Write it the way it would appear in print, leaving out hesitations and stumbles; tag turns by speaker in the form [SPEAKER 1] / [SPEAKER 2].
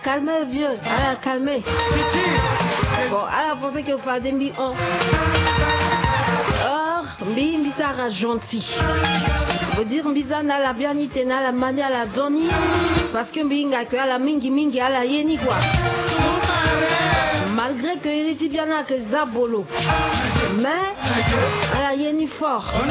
[SPEAKER 1] calmez vieux, allez calmez. Bon, elle a pensé que Fadé mbi on. Or, mbi sera gentil. Veut dire mbiza na la bianité na la mani à la doni parce que mbi nga que la mingi à la yeni quoi. Malgré que il dit bien là que zabolo, mais à la yeni fort.